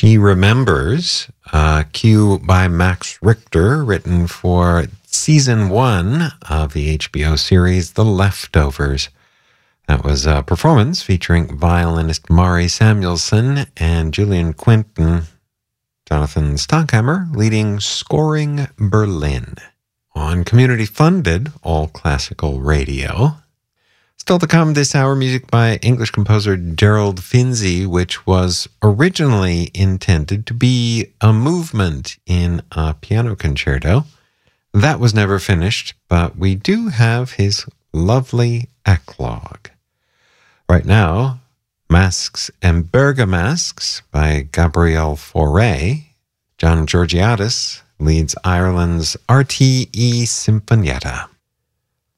She Remembers, cue by Max Richter, written for season 1 of the HBO series The Leftovers. That was a performance featuring violinist Mari Samuelson and Julian Quinton. Jonathan Stockhammer leading Scoring Berlin on community-funded all-classical radio. Still to come this hour, music by English composer Gerald Finzi, which was originally intended to be a movement in a piano concerto. That was never finished, but we do have his lovely eclogue. Right now, Masks and Bergamasks by Gabriel Fauré. John Georgiadis leads Ireland's RTE Sinfonietta.